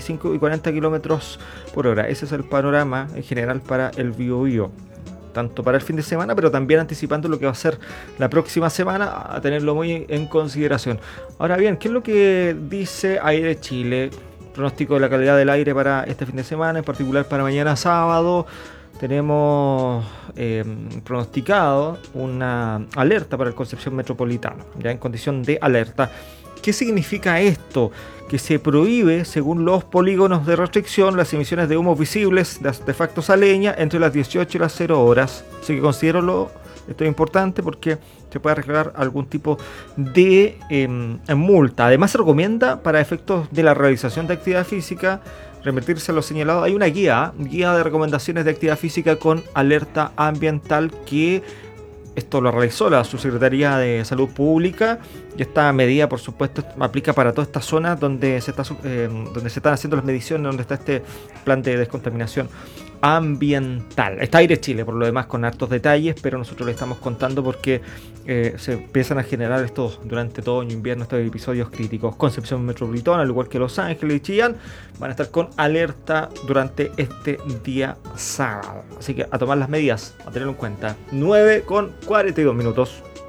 35 y 40 kilómetros por hora. Ese es el panorama en general para el Biobío, tanto para el fin de semana, pero también anticipando lo que va a ser la próxima semana, a tenerlo muy en consideración. Ahora bien, ¿qué es lo que dice Aire Chile? Pronóstico de la calidad del aire para este fin de semana, en particular para mañana sábado. Tenemos pronosticado una alerta para el Concepción Metropolitano, ya en condición de alerta. ¿Qué significa esto? Que se prohíbe, según los polígonos de restricción, las emisiones de humos visibles de artefactos a leña entre las 18 y las 0 horas. Así que considero esto es importante porque se puede arreglar algún tipo de multa. Además, se recomienda para efectos de la realización de actividad física remitirse a lo señalado. Hay una guía de recomendaciones de actividad física con alerta ambiental que esto lo realizó la Subsecretaría de Salud Pública, y esta medida, por supuesto, aplica para toda esta zona donde se están haciendo las mediciones, donde está este plan de descontaminación ambiental. Está Aire Chile, por lo demás, con hartos detalles, pero nosotros le estamos contando porque se empiezan a generar estos durante todo otoño, invierno, estos episodios críticos. Concepción Metropolitana, al igual que Los Ángeles y Chillán, van a estar con alerta durante este día sábado. Así que a tomar las medidas, a tenerlo en cuenta. 9:42 minutos.